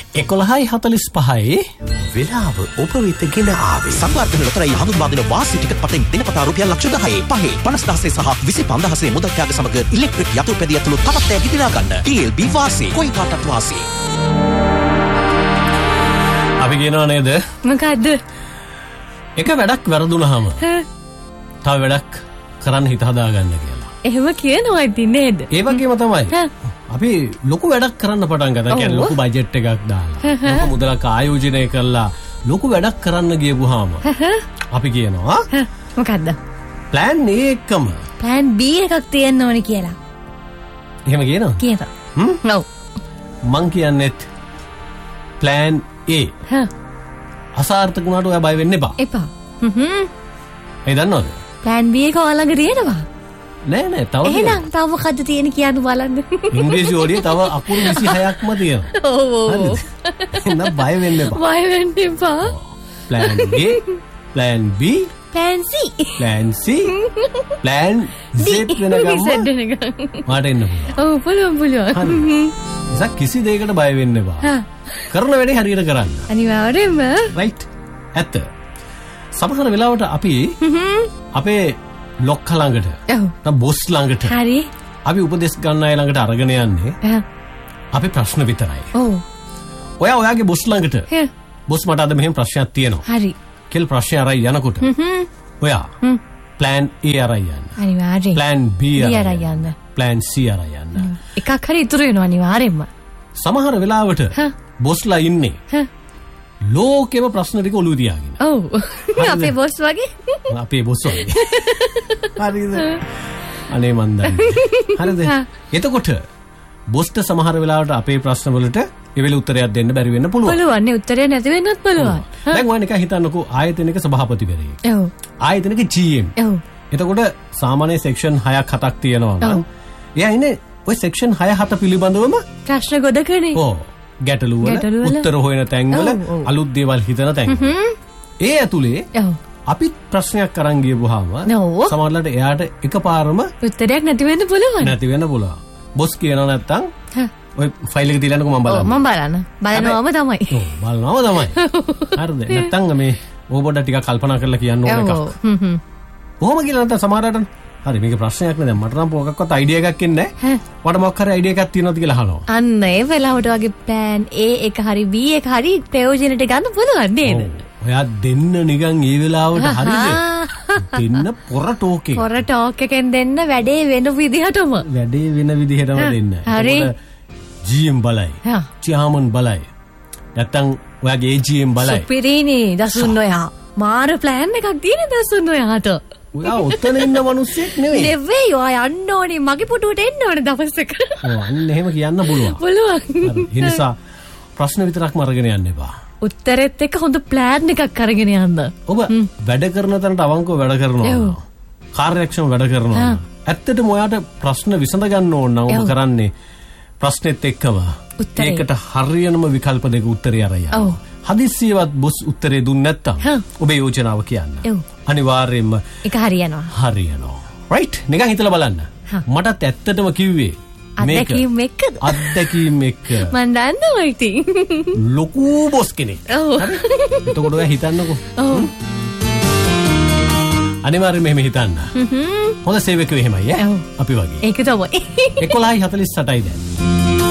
11:45 වෙලාව ඔබ වෙත ගෙන ආවේ සංවර්ධන ලොතරැයි හඳුන්වා දෙන වාසි ටිකට් පතෙන් දිනපතා රුපියල් 10,000 පහේ 50,000 සහ 25,000 මුදල් ත්‍යාග සමග ඉලෙක්ට්‍රික් යතුරුපැදිය ඇතුළු තවත් ඈ ගිදිනා ගන්න. TLB වාසි කොයි කාටත් වාසි. අපි කියනවා නේද? මොකද්ද? එක වැඩක් වැරදුනහම තව වැඩක් කරන්න හිත හදාගන්න කියලා. එහෙම කියනවා ඉතින් නේද? ඒ වගේම තමයි. අපි ලොකු වැඩක් කරන්න පටන් ගත්තා. කියන්නේ ලොකු බජට් එකක් දාලා ලොකු මුදලක් ආයෝජනය කරලා ලොකු වැඩක් කරන්න ගියපුවාම අපි කියනවා මොකද්ද? plan A එකම plan B එකක් තියෙන්න ඕනේ කියලා. එහෙම කියනවා? කියනවා. ඔව්. මං කියන්නේත් plan A. අසාර්ථක වුණාට ඔයා බය වෙන්න එපා. එපා. ඒ දන්නවද? plan B එක ඔයාලඟ තියෙනවා. නෑ තව එහෙනම් තව මොකද්ද තියෙන කියන්න බලන්න. ඉංග්‍රීසි වලින් තව අකුරු 26ක්ම තියෙනවා. ඔව්. එහෙනම් බය වෙන්න එපා. බය වෙන්න එපා. plan A, plan B, plan C, plan C, plan Z වෙනකම් මාට එන්න පුළුවන්. ඔව් පුළුවන්. ඉතින් කිසි දෙයකට බය වෙන්න එපා. කරන වැඩේ හරියට කරන්න. අනිවාර්යයෙන්ම. රයිට්. ඇත්ත. සමහර වෙලාවට අපි අපේ ලොක්ක ළඟට නැත්නම් බොස් ළඟට හරි අපි උපදෙස් ගන්න අය ළඟට අරගෙන යන්නේ අපි ප්‍රශ්න විතරයි. ඔව්. ඔයාගේ බොස් ළඟට බොස් මට අද මෙහෙම ප්‍රශ්නයක් තියෙනවා. හරි. කෙල් ප්‍රශ්නය අරයි යනකොට ඔයා plan A අරයි යන්න. අනිවාර්යයෙන්. plan B අරයි යන්න. plan C අරයි යන්න. එකක් හරි ඉතුරු වෙනවා අනිවාර්යයෙන්ම. සමහර වෙලාවට බොස්ලා ඉන්නේ ලෝකෙම ප්‍රශ්න ටික ඔලුව තියාගෙන. ඔව්. අපේ බොස් වගේ. අපේ බොස් වගේ. හරිද? අනේ මන් දන්නේ. හරිද? එතකොට බොස්ට සමහර වෙලාවට අපේ ප්‍රශ්න වලට එවෙල උත්තරයක් දෙන්න බැරි වෙන්න පුළුවන්. පුළුවන් නේ උත්තරය නැති වෙන්නත් පුළුවන්. දැන් ඔයා නිකන් හිතන්නකෝ ආයතනයක සභාපතිවරයෙක්. ඔව්. ආයතනයක GM. ඔව්. එතකොට සාමාන්‍ය සෙක්ෂන් 6ක් 7ක් තියෙනවා නම් එයා ඉන්නේ ඔය සෙක්ෂන් 6 7 පිළිබඳවම ප්‍රශ්න ගොඩකනේ. ඔව්. ගැටලු වල උත්තර හොයන තැන්වල අලුත් දේවල් හිතන තැන්. ඒ ඇතුලේ අපි ප්‍රශ්නයක් අරන් ගියපුවාම සමහරවිට එයාට එකපාරම උත්තරයක් නැති වෙන්න පුළුවන්. බොස් කියනවා නැත්තම් ඔය ෆයිල් එක තියලානකො මම බලන්න. මම බලනවම තමයි. බලනවම තමයි. හරිද? නැත්තම් මේ ඕක පොඩ්ඩක් ටිකක් කල්පනා කරලා කියන්න ඕන එකක්. කොහොම කියලා නැත්තම් සමහරවිට හරි මේක ප්‍රශ්නයක් නෑ. දැන් මට නම් මොකක්වත් අයිඩියා එකක් එන්නේ නෑ. මට මොකක් හරි අයිඩියා එකක් තියෙනවද කියලා අහනවා. අන්න ඒ වෙලාවට වගේ plan A එක හරි B එක හරි ප්‍රයෝජනෙට ගන්න පුළුවන් නේද? ඔයා දෙන්න නිකන් ඒ වෙලාවට හරිද? දෙන්න පොර ටෝක් එක. පොර ටෝක් එකෙන් දෙන්න වැඩේ වෙන විදිහටම. දෙන්න. හරි. GM බලයි. chairman බලයි. නැත්තම් ඔයාගේ AGM බලයි. සුපිරිනේ දසුන් ඔයා. මාර plan එකක් තියෙන දසුන් ඔයාට. ඔයා ඔතන ඉන්න මිනිස්සෙක් නෙවෙයි. නෙවෙයි ඔයා යන්න ඕනේ මගේ පුටුවට එන්න ඕනේ දවසක. අන්න එහෙම කියන්න පුළුවන්. පුළුවන්. ඒ නිසා ප්‍රශ්න විතරක්ම අරගෙන යන්න එපා. උත්තරෙත් එක්ක හොඳ ප්ලෑන් එකක් අරගෙන යන්න. ඔබ වැඩ කරන තැනට අවංකව වැඩ කරනවා. කාර්යක්ෂම වැඩ කරනවා. ඇත්තටම ඔයාට ප්‍රශ්න විසඳ ගන්න ඕන නම් ඔබ කරන්නේ ප්‍රශ්නෙත් එක්කම ඒකට හරියනම විකල්ප දෙක උත්තරය අරන් යන්න. හදිස්සියවත් බොස් උත්තරේ දුන්නේ නැත්තම් ඔබේ යෝජනාව කියන්න. අනිවාර්යයෙන්ම ඒක හරියනවා. රයිට් නිකන් හිතලා බලන්න. මටත් ඇත්තටම කිව්වේ අත්දැකීම් එක්ක මන් දන්නවා ඉතින් ලොකු බොස් කෙනෙක්. එතකොට ඔයා හිතන්නකෝ. අනිවාර්යයෙන්ම එහෙම හිතන්න. හොඳ සේවකයෝ එහෙමයි අපි වගේ. ඒක තමයි. 11:48යි දැන්.